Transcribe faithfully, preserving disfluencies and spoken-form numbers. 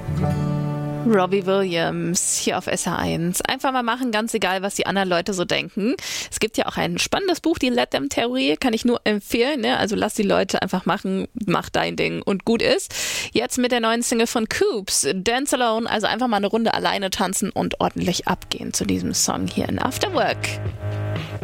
Robbie Williams hier auf S R eins. Einfach mal machen, ganz egal, was die anderen Leute so denken. Es gibt ja auch ein spannendes Buch, die Let Them Theorie, kann ich nur empfehlen. Ne? Also lass die Leute einfach machen, mach dein Ding und gut ist. Jetzt mit der neuen Single von Coops, Dance Alone, also einfach mal eine Runde alleine tanzen und ordentlich abgehen zu diesem Song hier in After Work.